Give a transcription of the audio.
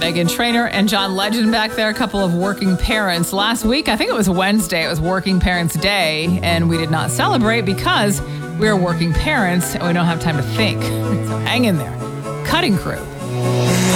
Meghan Trainor and John Legend back there, a couple of working parents. Last week, I think it was Wednesday, it was Working Parents Day, and we did not celebrate because we are working parents and we don't have time to think. So hang in there. Cutting Crew.